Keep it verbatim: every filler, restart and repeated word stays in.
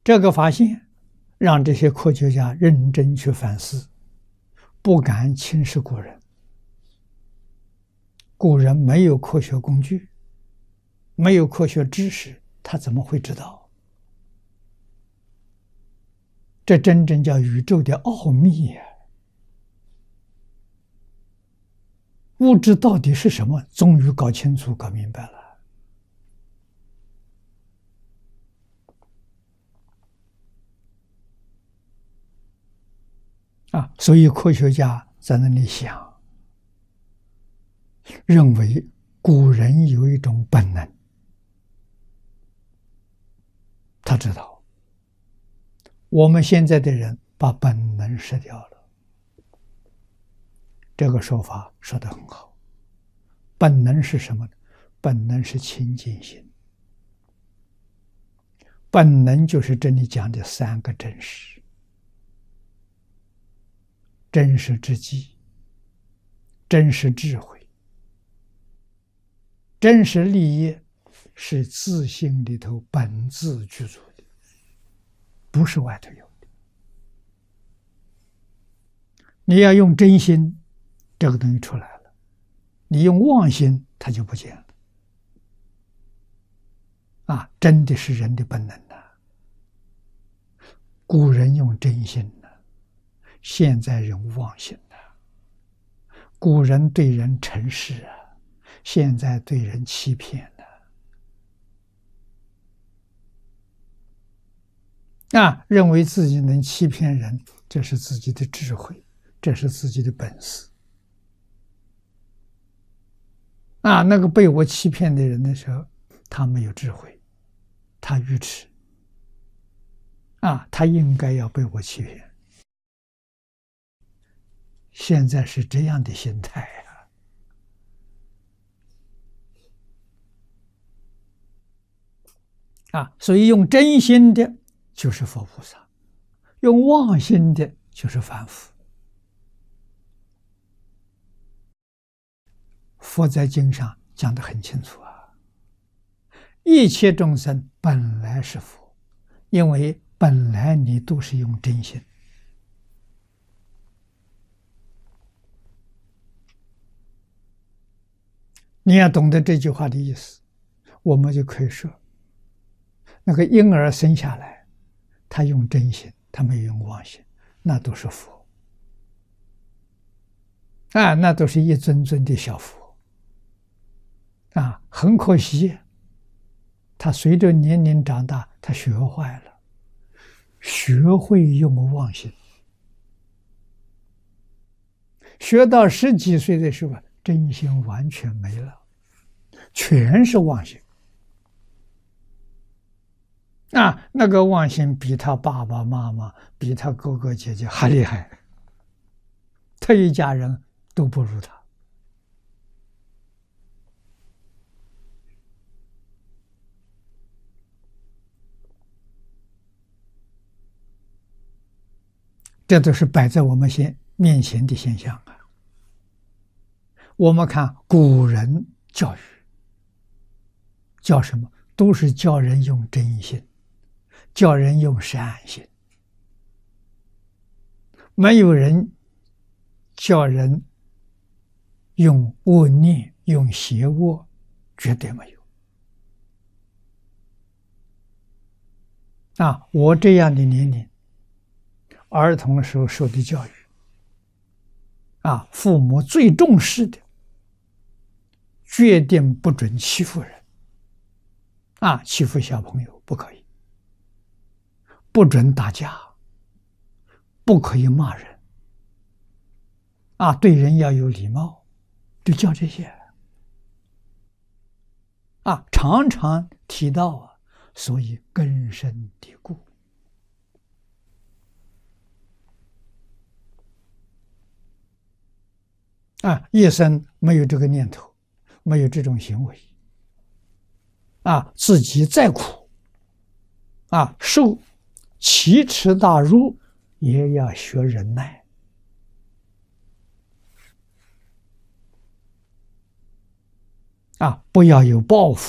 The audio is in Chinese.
这个发现让这些科学家认真去反思，不敢轻视古人。古人没有科学工具，没有科学知识，他怎么会知道？这真正叫宇宙的奥秘呀！物质到底是什么？终于搞清楚、搞明白了。啊，所以科学家在那里想，认为古人有一种本能，他知道我们现在的人把本能失掉了。这个说法说得很好。本能是什么呢？本能是清净心。本能就是这里讲的三个真实：真实之机、真实智慧、真实利益，是自性里头本自具足的，不是外头有的。你要用真心，这个东西出来了；你用妄心，它就不见了。啊，真的是人的本能呐、啊！古人用真心呐、啊，现在人妄心呐、啊。古人对人诚实啊，现在对人欺骗了。啊，认为自己能欺骗人，这是自己的智慧，这是自己的本事。啊，那个被我欺骗的人的时候，他没有智慧，他愚痴。啊，他应该要被我欺骗。现在是这样的心态啊！啊，所以用真心的就是佛菩萨，用妄心的就是凡夫。佛在经上讲得很清楚啊，一切众生本来是佛，因为本来你都是用真心。你要懂得这句话的意思，我们就可以说，那个婴儿生下来，他用真心，他没有用妄心，那都是佛。啊，那都是一尊尊的小佛。啊，很可惜，他随着年龄长大，他学坏了，学会用妄心，学到十几岁的时候，真心完全没了，全是妄心。啊，那个妄心比他爸爸妈妈、比他哥哥姐姐还厉害，他一家人都不如他。这都是摆在我们现面前的现象啊！我们看古人教育，教什么？都是教人用真心，教人用善心，没有人教人用恶念、用邪恶，绝对没有。啊，我这样的年龄，儿童时候受的教育，啊，父母最重视的，决定不准欺负人，啊，欺负小朋友不可以，不准打架，不可以骂人，啊，对人要有礼貌，就教这些，啊，常常提到啊，所以根深蒂固。啊，一生没有这个念头，没有这种行为，啊，自己再苦，啊，受奇耻大辱，也要学忍耐。啊，不要有报复。